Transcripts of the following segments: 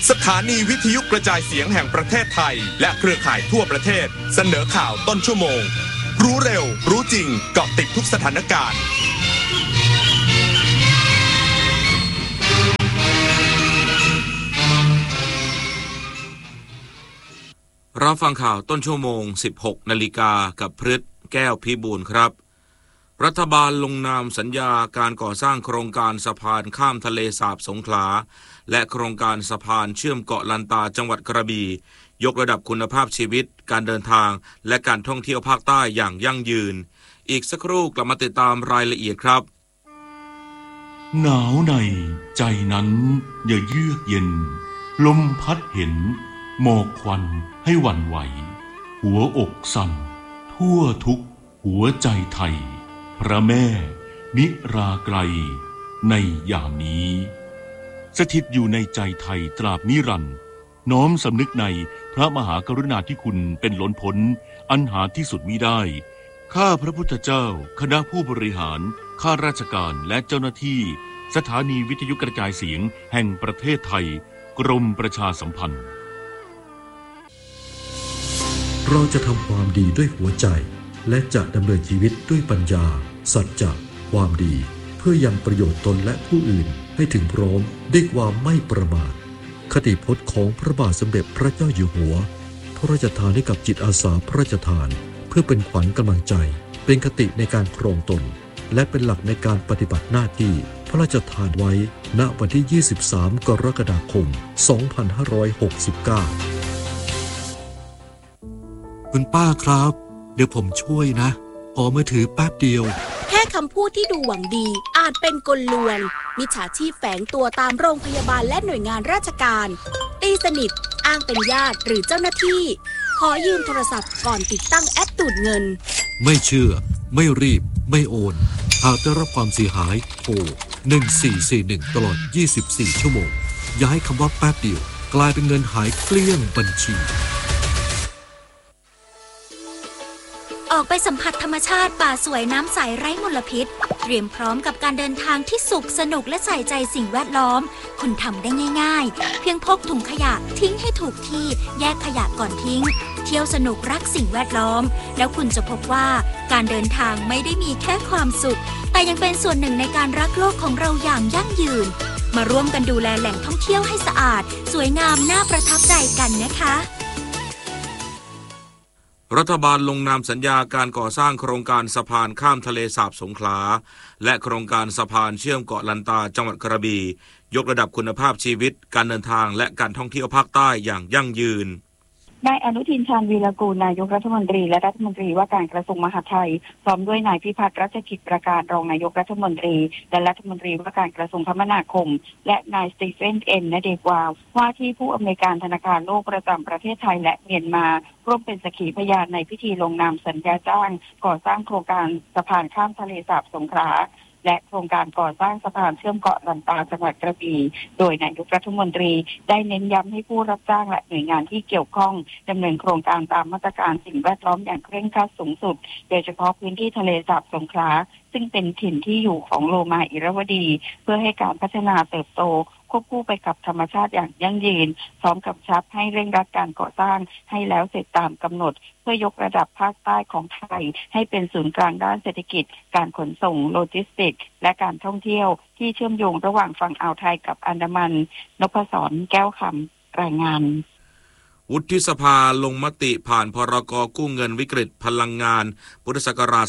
สถานีวิทยุกระจายเสียงแห่งประเทศไทยและเครือข่ายทั่วประเทศเสนอข่าวต้นชั่วโมงรู้เร็วรู้จริงเกาะติดทุกสถานการณ์รับฟังข่าวต้นชั่วโมง 16 นาฬิกากับพฤทธิ์แก้วพิบูลครับรัฐบาลลงนามสัญญาการก่อสร้างโครงการสะพานข้ามทะเลสาบสงขลาและโครงการสะพานเชื่อมเกาะลันตาจังหวัดกระบี่ยกระดับคุณภาพชีวิตการเดินทางและการท่องเที่ยวภาคใต้อย่างยั่งยืนอีกสักครู่กลับมาติดตามรายละเอียดครับหนาวในใจนั้นอย่าเยือกเย็นลมพัดเห็นหมอกควันให้หวั่นไหวหัวอกสั่นทั่วทุกหัวใจไทยพระแม่นิราไกลในยามนี้สถิตอยู่ในใจไทยตราบนิรันดร์น้อมสำนึกในพระมหากรุณาธิคุณเป็นล้นพ้นอันหาที่สุดมิได้ข้าพระพุทธเจ้าคณะผู้บริหารข้าราชการและเจ้าหน้าที่สถานีวิทยุกระจายเสียงแห่งประเทศไทยกรมประชาสัมพันธ์เราจะทำความดีด้วยหัวใจและจะดำเนินชีวิตด้วยปัญญาสัจจะความดีเพื่อยังประโยชน์ตนและผู้อื่นให้ถึงพร้อมด้วยความไม่ประมาทคติพจน์ของพระบาทสมเด็จพระเจ้าอยู่หัวพระราชทานให้กับจิตอาสาพระราชทานเพื่อเป็นขวัญกำลังใจเป็นคติในการครองตนและเป็นหลักในการปฏิบัติหน้าที่พระราชทานไว้ณวันที่23 กรกฎาคม 2569 คุณป้าครับเดี๋ยวผมช่วยนะขอมือถือแป๊บเดียวแค่คำพูดที่ดูหวังดีอาจเป็นกลลวงมิจฉาชีพแฝงตัวตามโรงพยาบาลและหน่วยงานราชการตีสนิทอ้างเป็นญาติหรือเจ้าหน้าที่ขอยืมโทรศัพท์ก่อนติดตั้งแอปดูดเงินไม่เชื่อไม่รีบไม่โอนหากได้รับความเสียหายโทร1441ตลอด24ชั่วโมงอย่าให้คำว่าแป๊บเดียวกลายเป็นเงินหายเกลี้ยงบัญชีออกไปสัมผัสธรรมชาติป่าสวยน้ำใสไร้มลพิษเตรียมพร้อมกับการเดินทางที่สุขสนุกและใส่ใจสิ่งแวดล้อมคุณทำได้ง่ายๆเพียงพกถุงขยะทิ้งให้ถูกที่แยกขยะก่อนทิ้งเที่ยวสนุกรักสิ่งแวดล้อมแล้วคุณจะพบว่าการเดินทางไม่ได้มีแค่ความสุขแต่ยังเป็นส่วนหนึ่งในการรักโลกของเราอย่างยั่งยืนมาร่วมกันดูแลแหล่งท่องเที่ยวให้สะอาดสวยงามน่าประทับใจกันนะคะรัฐบาลลงนามสัญญาการก่อสร้างโครงการสะพานข้ามทะเลสาบสงขลาและโครงการสะพานเชื่อมเกาะลันตาจังหวัดกระบี่ยกระดับคุณภาพชีวิตการเดินทางและการท่องเที่ยวภาคใต้อย่างยั่งยืนนายอนุทินชาญวีรกูลนายกรัฐมนตรีและรัฐมนตรีว่าการกระทรวงมหาดไทยพร้อมด้วยนายพิพัฒน์รัชกิจประการรองนายกรัฐมนตรีและรัฐมนตรีว่าการกระทรวงคมนาคมและนายสตีเฟนเอ็น ณเดกวาวว่าที่ผู้อำนวยการธนาคารโลกประจำประเทศไทยและเมียนมาร่วมเป็นสักขีพยานในพิธีลงนามสัญญาจ้างก่อสร้างโครงการสะพานข้ามทะเลสาบสงขลาและโครงการก่อสร้างสะพานเชื่อมเกาะลันตาจังหวัดกระบี่โดยนายกรัฐมนตรีได้เน้นย้ำให้ผู้รับจ้างและหน่วยงานที่เกี่ยวข้องดำเนินโครงการตามมาตรการสิ่งแวดล้อมอย่างเคร่งครัดสูงสุดโดยเฉพาะพื้นที่ทะเลสาบสงขลาซึ่งเป็นถิ่นที่อยู่ของโลมาอิรวดีเพื่อให้การพัฒนาเติบโตควบคู่ไปกับธรรมชาติอย่างยั่งยืนพร้อมกับชับให้เร่งรัดการก่อสร้างให้แล้วเสร็จตามกำหนดเพื่อยกระดับภาคใต้ของไทยให้เป็นศูนย์กลางด้านเศรษฐกิจการขนส่งโลจิสติกส์และการท่องเที่ยวที่เชื่อมโยงระหว่างฝั่งอ่าวไทยกับอันดามันนพศรแก้วคำรายงานวุฒิสภาลงมติผ่านพรก.กู้เงินวิกฤตพลังงานพุทธศักราช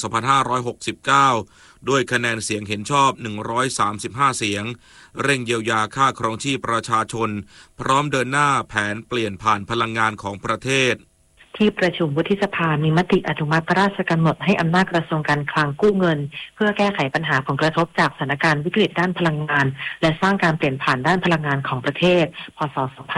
2569 ด้วยคะแนนเสียงเห็นชอบ 135 เสียงเร่งเยียวยาค่าครองชีพประชาชนพร้อมเดินหน้าแผนเปลี่ยนผ่านพลังงานของประเทศที่ประชุมวุฒิสภามีมติอนุมัติพระราชกำหนดให้อำนาจกระทรวงการคลังกู้เงินเพื่อแก้ไขปัญหาผลกระทบจากสถานการณ์วิกฤตด้านพลังงานและสร้างการเปลี่ยนผ่านด้านพลังงานของประเทศพ.ศ.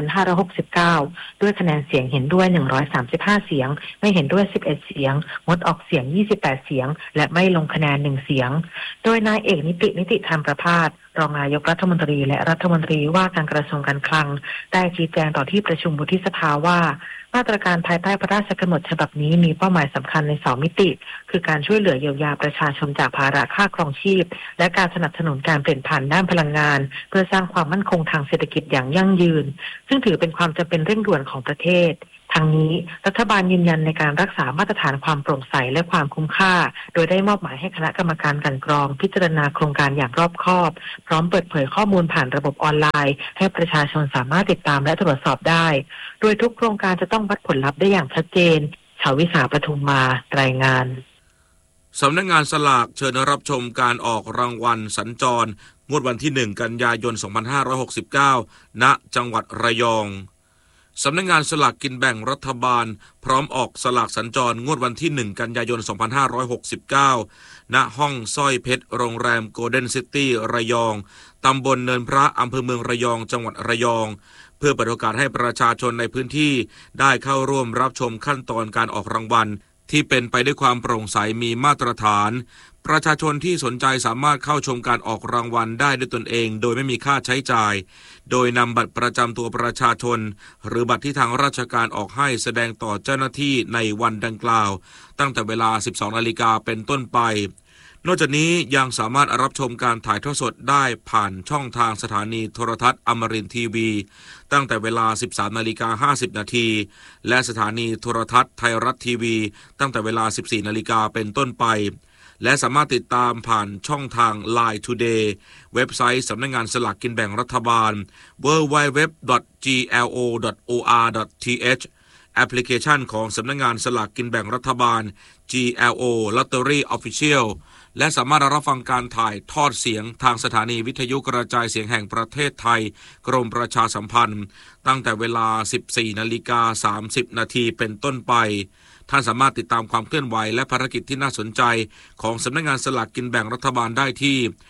2569 ด้วยคะแนนเสียงเห็นด้วย135เสียงไม่เห็นด้วย11เสียงงดออกเสียง28เสียงและไม่ลงคะแนน1เสียงโดยนายเอกนิติธรรมประภาสรองนายกรัฐมนตรีและรัฐมนตรีว่าการกระทรวงการคลังได้ชี้แจงต่อที่ประชุมวุฒิสภาว่ามาตรการภายใต้พระราชกำหนดฉบับนี้มีเป้าหมายสำคัญใน2มิติคือการช่วยเหลือเยียวยาประชาชนจากภาระค่าครองชีพและการสนับสนุนการเปลี่ยนผ่านด้านพลังงานเพื่อสร้างความมั่นคงทางเศรษฐกิจอย่างยั่งยืนซึ่งถือเป็นความจำเป็นเร่งด่วนของประเทศทางนี้รัฐบาลยืนยันในการรักษามาตรฐานความโปร่งใสและความคุ้มค่าโดยได้มอบหมายให้คณะกรรมการกลั่นกรองพิจารณาโครงการอย่างรอบคอบพร้อมเปิดเผยข้อมูลผ่านระบบออนไลน์ให้ประชาชนสามารถติดตามและตรวจสอบได้โดยทุกโครงการจะต้องวัดผลลัพธ์ได้อย่างชัดเจนชาววิสาปทุมมารายงานสำนักงานสลากเชิญรับชมการออกรางวัลสัญจรงวดวันที่1กันยายน2569ณจังหวัดระยองสำนักงานสลากกินแบ่งรัฐบาลพร้อมออกสลากสัญจรงวดวันที่1กันยายน2569ณห้องสร้อยเพชรโรงแรมโกลเด้นซิตี้ระยองตำบลเนินพระอำเภอเมืองระยองจังหวัดระยองเพื่อเปิดโอกาสให้ประชาชนในพื้นที่ได้เข้าร่วมรับชมขั้นตอนการออกรางวัลที่เป็นไปด้วยความโปร่งใสมีมาตรฐานประชาชนที่สนใจสามารถเข้าชมการออกรางวัลได้ด้วยตนเองโดยไม่มีค่าใช้จ่ายโดยนำบัตรประจำตัวประชาชนหรือบัตรที่ทางราชการออกให้แสดงต่อเจ้าหน้าที่ในวันดังกล่าวตั้งแต่เวลา 12:00 น.เป็นต้นไปนอกจากนี้ยังสามารถรับชมการถ่ายทอดสดได้ผ่านช่องทางสถานีโทรทัศน์อมรินทร์ทีวีตั้งแต่เวลา 13:50 น.และสถานีโทรทัศน์ไทยรัฐทีวีตั้งแต่เวลา 14:00 น.เป็นต้นไปและสามารถติดตามผ่านช่องทาง Line Today เว็บไซต์สำนักงานสลากกินแบ่งรัฐบาล www.glo.or.th แอปพลิเคชันของสำนักงานสลากกินแบ่งรัฐบาล GLO Lottery Official และสามารถรับฟังการถ่ายทอดเสียงทางสถานีวิทยุกระจายเสียงแห่งประเทศไทยกรมประชาสัมพันธ์ตั้งแต่เวลา 14:30 น.เป็นต้นไปท่านสามารถติดตามความเคลื่อนไหวและภารกิจที่น่าสนใจของสำนักงานสลากกินแบ่งรัฐบาลได้ที่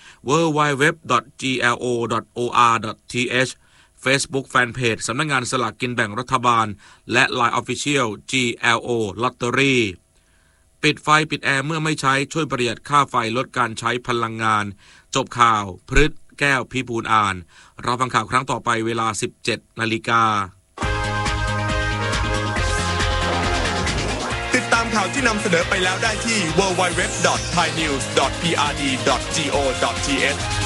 www.glo.or.th Facebook Fanpage สำนักงานสลากกินแบ่งรัฐบาลและ Line Official GLO Lottery ปิดไฟปิดแอร์เมื่อไม่ใช้ช่วยประหยัดค่าไฟลดการใช้พลังงานจบข่าวพฤษแก้วพิบูลอ่านรับฟังข่าวครั้งต่อไปเวลา 17:00 น. ติดตามข่าวที่นำเสนอไปแล้วได้ที่ www.thainews.prd.go.th